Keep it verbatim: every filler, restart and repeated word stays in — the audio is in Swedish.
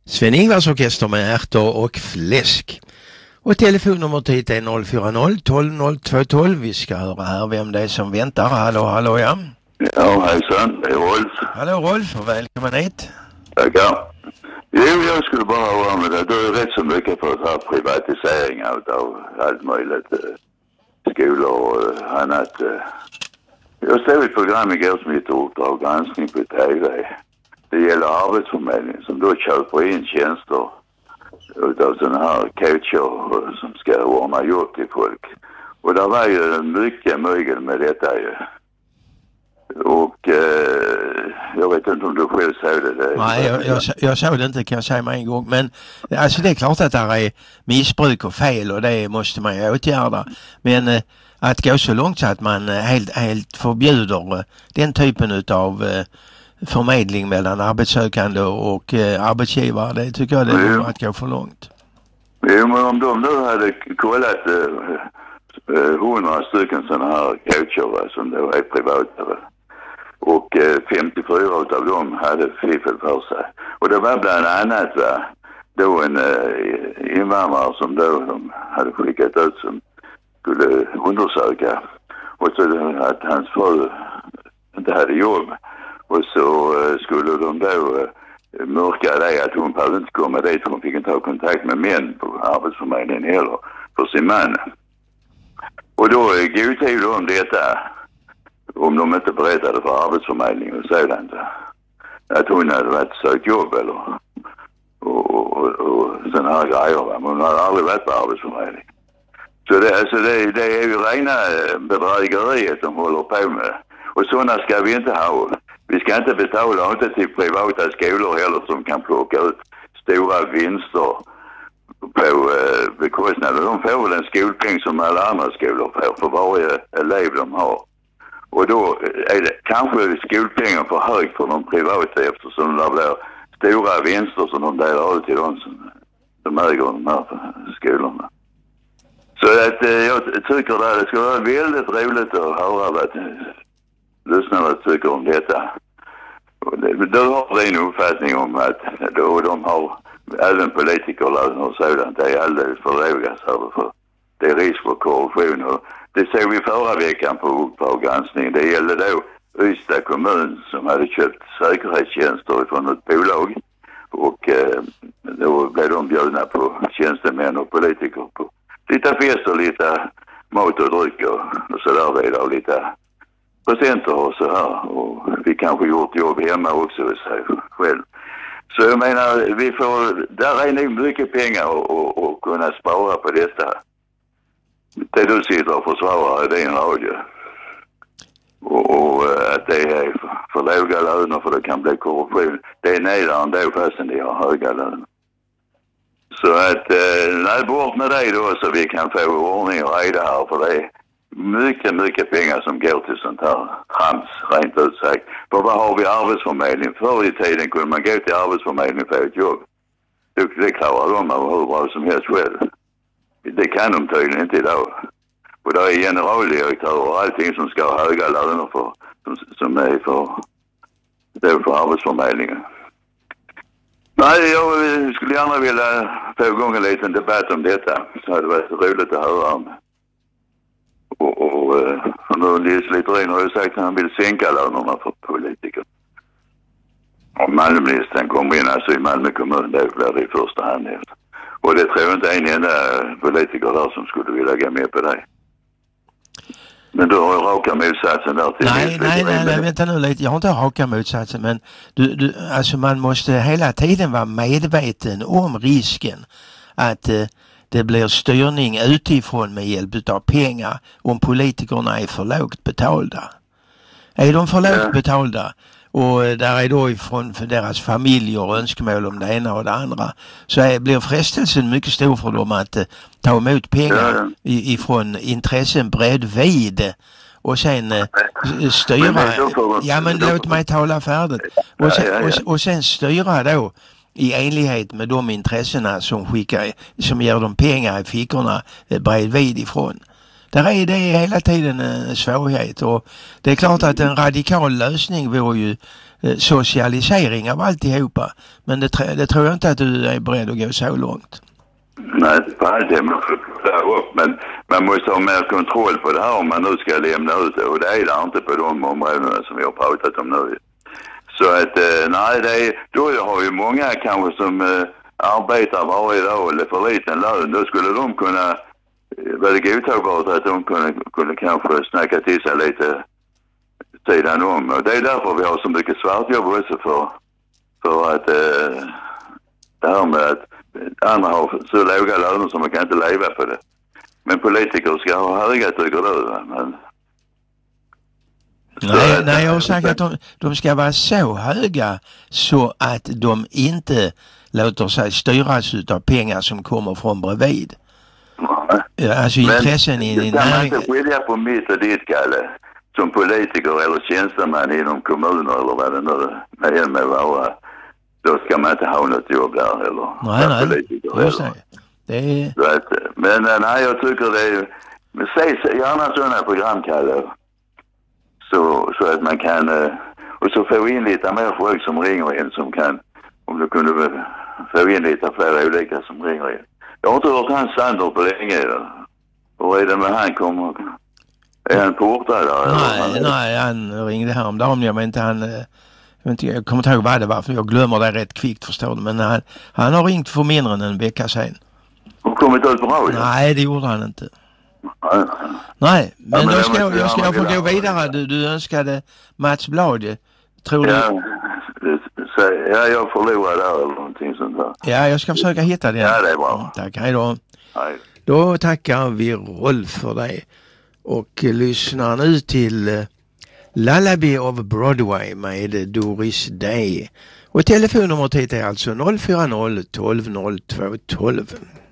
Sven-Ingvars orkester med ärtor och fläsk. Och telefonnummer hit är noll fyra noll tolv noll två tolv. Vi ska höra här vem det är som väntar. Hallå, hallå, ja. Ja, hejsan. Det är Rolf. Hallå Rolf, och välkommen hit. Tackar. Jo, jag skulle bara höra med det. Du är rätt så mycket för att ha privatiseringar av allt möjligt. Eh, skolor och annat. Eh. Jag såg ett program igår som heter Uppdrag granskning på T V. Det gäller arbetsförmedling som då köper in tjänster utav sådana här coacher som ska ordna jobb till folk. Och där var ju mycket möjligt med detta ju. Och eh, jag vet inte om du själv såg det. det Nej, jag, jag, jag såg det inte, kan jag säga mig en gång. Men alltså det är klart att det är missbruk och fel och det måste man ju åtgärda. Men eh, att gå så långt så att man helt, helt förbjuder eh, den typen av eh, förmedling mellan arbetssökande och eh, arbetsgivare, det tycker jag det är mm. att gå för långt. Jo, men om de nu hade kollat hundra eh, stycken sådana här coacher som då är privata och eh, femtiofyra av dem hade fiffel för sig. Och det var bland annat va, då en eh, invandrare som då de hade skickat ut som skulle undersöka och så att hans fru inte hade jobb. Och så uh, skulle de då uh, mörka det att hon behövde inte komma dit. Hon fick inte ha kontakt med män på arbetsförmedlingen heller för sin man. Och då uh, godtog de detta om de inte berättade för arbetsförmedlingen och sådant. Att hon hade varit sökt jobb eller och, och, och sådana här grejer. Men hon hade aldrig varit på arbetsförmedlingen. Så det, alltså det, det är ju rena bedrägeriet de håller på med. Och sådana ska vi inte ha. Vi ska inte betala inte till privata skolor heller som kan plocka ut stora vinster på eh, bekostnader. De får väl en skolpeng som alla andra skolor får för varje elev de har. Och då är det kanske skolpengen för hög för de privata eftersom det blir stora vinster som de delar ut till de som de äger de här skolorna. Så att eh, jag tycker att det ska vara väldigt roligt att höra vad lyssnarna tycker om detta. Du har din uppfattning om att då de har även politikerlöner och sådant det är alldeles för låga för det är risk för korruption. Och det såg vi förra veckan på Uppdrag granskning. Det gällde då Ystad kommun som hade köpt säkerhetstjänster från ett bolag och eh, då blev de bjudna på tjänstemän och politiker på lite fest och lite mat och dryck och, och sådär vidare och lite procenter och så här. Och vi kanske gjort jobb hemma också själv. Så jag menar, vi får, där är nog mycket pengar att kunna spara på detta. Det du sitter och försvarar är din radio. Och, och att det är för, för låga löner för det kan bli korruption. Det är nedare ändå fastän de har höga löner. Så att, eh, nej, bort med dig då så vi kan få ordning och reda här för det. Mycket, mycket pengar som går till sånt här trams, rent ut sagt. För vad har vi arbetsförmedling? Förr i tiden kunde man gå till arbetsförmedling för ett jobb. Det, det klarar de av hur bra som helst själv. Det kan de tydligen inte idag. Och det är generaldirektörer och allting som ska ha höga löner för, som, som är för, det är för arbetsförmedlingen. Nej, jag skulle gärna vilja få igång en liten debatt om detta. Så hade det varit roligt att höra om. Och, och, och nu Nils Littorin har ju sagt att han vill sänka lönerna för politiker. Om Malmöministern kommer in alltså i Malmö kommun, det blir det i första hand efter. Och det tror jag inte en enda politiker där som skulle vilja gå med på det. Men du har ju raka motsatsen där till. Nej, nej, nej, nej, vänta nu lite. Jag har inte raka motsatsen, men du, du, alltså man måste hela tiden vara medveten om risken att eh, det blir styrning utifrån med hjälp av pengar om politikerna är för lågt betalda. Är de för lågt betalda och där är då ifrån för deras familjer och önskemål om det ena och det andra så är, blir frestelsen mycket stor för dem att uh, ta emot pengar i, ifrån intressen bredvid och sen uh, styra. Ja, men låt mig tala färdigt. Och sen, och, och sen styra då i enlighet med de intressena som skickar, som ger dem pengar i fickorna bredvid ifrån. Där är det hela tiden en svårighet och det är klart att en radikal lösning vore ju eh, socialisering av alltihopa. Men det, det tror jag inte att du är beredd att gå så långt. Nej, inte på allt det man får upp, men man måste ha mer kontroll på det här om man nu ska lämna ut det. Och det är det inte på de områdena som vi har pratat om nu. Så att, eh, nej, det är, då har ju många kanske som eh, arbetar varje dag eller för liten lön. Då skulle de kunna, eh, vara det godtagbart att de kunde, kunde kanske snacka till sig lite sidan om. Och det är därför vi har så mycket svartjobb också för, för att eh, det här med att andra har så låga löner som man kan inte leva på det. Men politiker ska ha höga, tycker du. Men nej, nej, jag har sagt att de, de ska vara så höga så att de inte låter sig styras av pengar som kommer från bredvid. Nej. Alltså intressen i näringen. Kan man inte skilja på mitt och ditt, Kalle? Som politiker eller tjänsteman inom kommuner eller vad det nu är med vara. Då ska man inte ha något jobb där eller nej, nej. politiker. Just det. Det är... Men nej, jag tycker det är... Men säg gärna sådana program, Kalle. Så, så att man kan... Och så få in lite mer folk som ringer in som kan... Om du kunde få in lite fler olika som ringer in. Jag har inte hört hans Sander på länge. Och är det med han kommer... Är han portad där? Nej, eller? nej, han ringde häromdagen. Jag vet inte, han... Jag, inte, jag kommer inte ihåg vad det var, för jag glömmer det rätt kvickt, förstår du. Men han, han har ringt för mindre än en vecka sedan. Och kommit ut på radio? Nej, det gjorde han inte. Nej, nej men, ja, men då ska jag, jag, ska jag få gå vidare. vidare. Du, du önskade Mats Blad. Tror du? Ja, ja, jag förlorade där eller någonting sånt där. Ja, jag ska försöka hitta det. Ja, det är bra. Tack, hej då. Hej. Då tackar vi Rolf för dig. Och lyssnar nu till Lullaby of Broadway med Doris Day. Och telefonnumret är alltså noll fyra noll tolv noll två tolv.